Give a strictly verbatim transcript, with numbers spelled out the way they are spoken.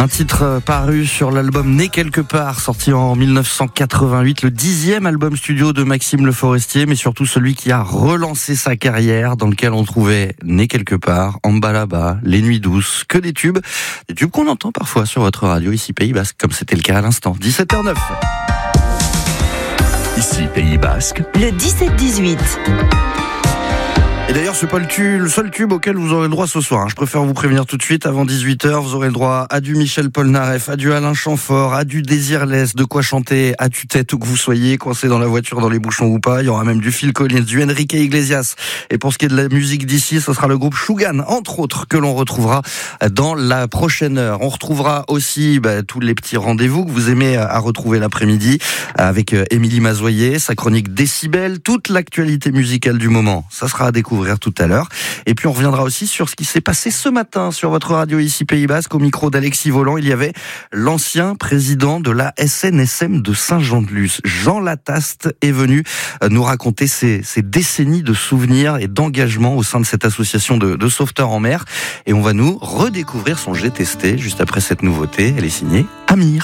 Un titre paru sur l'album Né quelque part, sorti en dix-neuf cent quatre-vingt-huit, le dixième album studio de Maxime Le Forestier, mais surtout celui qui a relancé sa carrière, dans lequel on trouvait Né quelque part, Amba là-bas, Les Nuits douces, que des tubes, des tubes qu'on entend parfois sur votre radio ici Pays Basque, comme c'était le cas à l'instant. dix-sept heures neuf. Ici Pays Basque. Le dix-sept dix-huit. Et d'ailleurs, c'est pas le, tube, le seul tube auquel vous aurez le droit ce soir. Hein. Je préfère vous prévenir tout de suite, avant dix-huit heures, vous aurez le droit à du Michel Polnareff, à du Alain Chamfort, à du Désirless, de quoi chanter à tue-tête où que vous soyez, coincé dans la voiture, dans les bouchons ou pas. Il y aura même du Phil Collins, du Enrique Iglesias. Et pour ce qui est de la musique d'ici, ce sera le groupe Shugan, entre autres, que l'on retrouvera dans la prochaine heure. On retrouvera aussi bah, tous les petits rendez-vous que vous aimez à retrouver l'après-midi, avec Émilie Mazoyer, sa chronique Décibel, toute l'actualité musicale du moment. Ça sera à découvrir tout à l'heure. Et puis on reviendra aussi sur ce qui s'est passé ce matin sur votre radio ici Pays Basque. Au micro d'Alexis Volant, il y avait l'ancien président de la S N S M de Saint-Jean-de-Luz. Jean Lataste est venu nous raconter ses, ses décennies de souvenirs et d'engagement au sein de cette association de, de sauveteurs en mer. Et on va nous redécouvrir son G T S T juste après cette nouveauté. Elle est signée Amir.